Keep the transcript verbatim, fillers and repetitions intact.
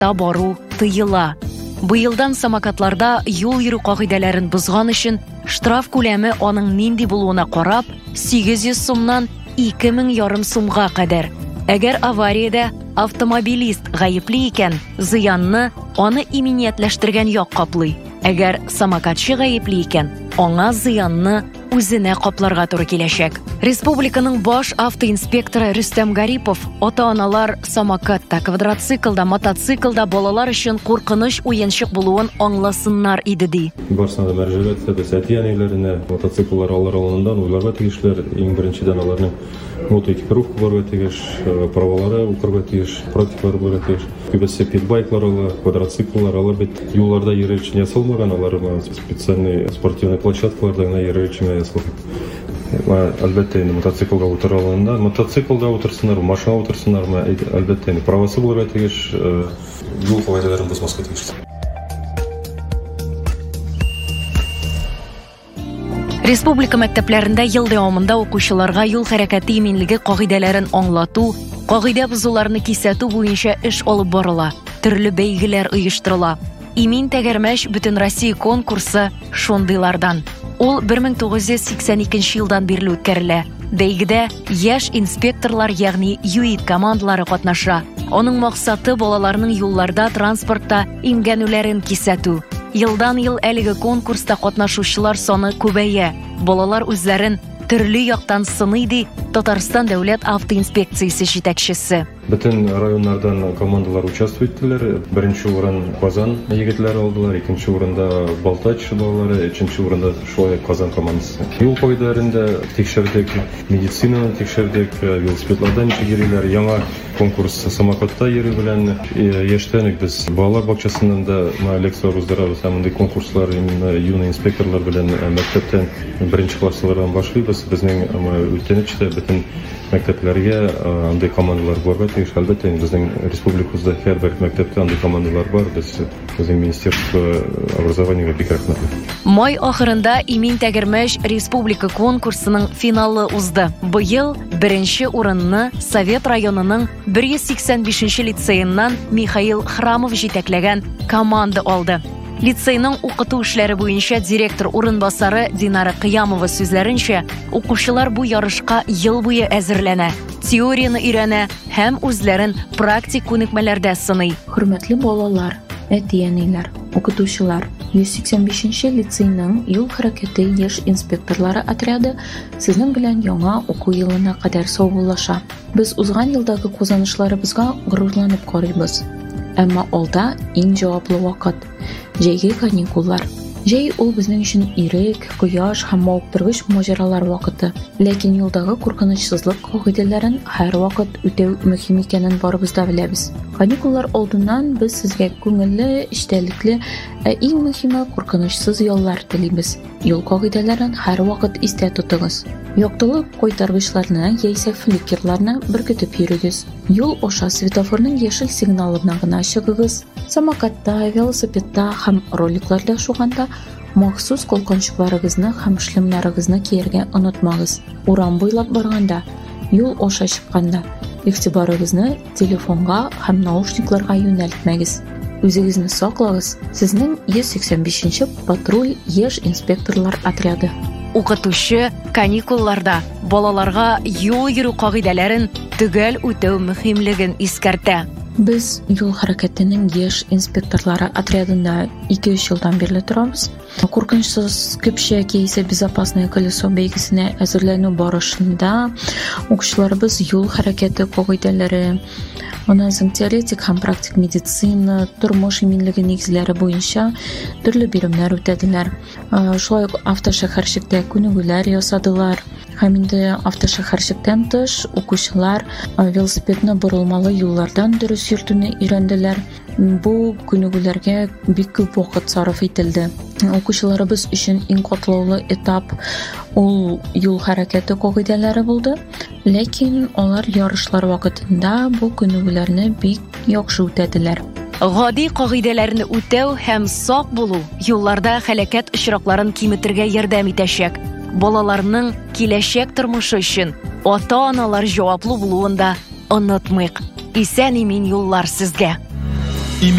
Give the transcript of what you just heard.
самокатта бару тыела. Быелдан самокатларда юл йөрү кагыйдәләрен бозган өчен штраф күләме аның нинди булуына карап сигез йөз сумнан ике мең ярым сумга кадәр. Әгәр авариядә автомобилист гаепле икән, зыянны аны иминиятләштергән як каплый. Әгәр самокатчы гаепле икән, аңа зыянны үзенә капларга туры киләчәк. Республиканың баш автоинспекторы Рөстәм Гарипов ата-аналар самокатта, квадроциклда, мотоциклда балалар өчен куркыныч уенчык булуын аңласыннар иде ди. Барсына да мәрҗәгать без әти-әниләренә мотоцикллар алыр алыннан уйларга тиешләр. Иң беренчедән аларның мотоэкипировка барга тиеш, праволары укырга тиеш, практикалар барга тиеш. Күбесе питбайклар ала, квадроцикллар алар бит юлларда йөрү өчен ясалмаган, алар специальный спортивный площадкаларда гына йөрү өчен ясалган. Әлбәттә, мотоциклда утыра алганда, мотоциклда утырсыннар, машинада утырсыннармы, әлбәттә, правасы булырга тиеш, юл кагыйдәләрен бозмаска тиеш. Республика мәктәпләрендә ел дәвамында укучыларга юл хәрәкәте иминлеге кагыйдәләрен аңлату, кагыйдә бозуларны кисәтү буенча эш алып барыла, төрле бәйгеләр оештырыла. Имин тәгәрмәч бөтен Россия конкурсы шундыйлардан. Ул бер мең тугыз йөз сиксән икенче елдан бирле үткәрелә. Бәйгедә яшь инспекторлар, ягъни ЮИД командалары катнаша. Аның максаты балаларның юлларда, транспортта имгәнүләрен кисәтү. Елдан-ел әлеге конкурста катнашучылар саны күбәя. Балалар үзләрен төрле яктан сыный ди Татарстан дәүләт автоинспекциясе җитәкчесе. Бөтен районнардан командалар участвует иттеләр. Беренче урын Казан егетләре алдылар, икенче урында Балтач балалары, өченче урында шулай Казан командасы. Юл кагыйдәләрендә тикшердек, медицинаны тикшердек, велосипедлардан йөриләр. Яңа конкурс самокатта йөрү белән яшьтән үк без балалар бакчасында да лекциялар уздырабыз. Һәм конкурслар именно юный инспекторлар белән мәктәптән беренче класслардан башлыйбыз. Безнең үтенечтә бөтен мәктәпләргә андый командалар барга тиеш. Әлбәттә, безнең республикабызда һәрбер мәктәптә андый командалар бар. Без безнең министерство образованиега бик рәхмәтле. Май ахырында Имин тәгәрмәч республика конкурсының финалы узды. Быел беренче урынны Совет районының бер йөз сиксән бишенче лицейыннан Михаил Храмов җитәкләгән команда алды. Лицейның укыту эшләре буенча директор урынбасары Динара Кыямова сүзләренчә, укучылар бу ярышка ел буе әзерләнә, теорияны өйрәнә һәм үзләрен практик күнекмәләрдә сыный. Хөрмәтле балалар, әти-әниләр, укытучылар, йөз сиксән бишенче лицейның юл хәрәкәте яшь инспекторлары отряды сезнең белән яңа уку елына кадәр саубуллаша. Без узган елдагы казанышларыбызга горурланып карыйбыз. Әмма алда иң җаваплы вакыт – җәйге каникуллар. Җәй ул безнең өчен ирек, кояш һәм мавыктыргыч маҗаралар вакыты. Ләкин юлдагы куркынычсызлык кагыйдәләрен һәр вакыт үтәү мөһим икәнен барыбыз да беләбез. Каникуллар алдыннан без сезгә күңелле, эчтәлекле, ә иң мөһиме куркынычсыз яллар телибез. Юл кагыйдәләрен һәр вакыт истә тотыгыз. Яктылык кайтаргычларны яисә фликерларны беркетеп йөрегез. Юл аша светофорның яшел сигналына гына чыгыгыз. Самокатта, велосипедта һәм роликларда шуганда махсус калканчыкларыгызны һәм шлемнарыгызны кияргә онытмагыз. Урам буйлап барганда, юл аша чыкканда игътибарыгызны телефонга һәм наушникларга юнәлтмәгез. Үзегезне саклагыз. Сезнең йөз сиксән бишенче патруль яшь инспекторлар отряды. Укытучы каникулларда балаларга юл йөрү кагыйдәләрен төгәл үтәү мөһимлеген искәртә. Без юл хәрәкәтенең яшь инспекторлары отрядында ике-өч елдан бирле торабыз. Куркынычсыз көпчәк яисә безопасное колесо бәйгесенә әзерләнү барышында укучыларыбыз юл хәрәкәте кагыйдәләре, аннан соң теоретик һәм практик медицина, тормыш иминлеге нигезләре буенча төрле биремнәр үтәделәр. Шулай ук автошәһәрчектә күнегүләр ясадылар. Һәм инде автошәһәрчектән тыш укучылар велосипедны борылмалы юллардан дөрес йөртүне өйрәнделәр. Бу күнегүләргә бик күп вакыт сарыф ителде. Укучыларыбыз өчен иң катлаулы этап ул юл хәрәкәте кагыйдәләре булды. Ләкин алар ярышлар вакытында бу күнегүләрне бик яхшы үтәделәр. Гади кагыйдәләрне үтәү һәм сак булу юлларда һәлакәт очракларын киметергә ярдәм итәчәк. Балаларның киләчәк тормышы өчен ата-аналар җаваплы булуын да онытмыйк. Исән-имин юллар сезгә.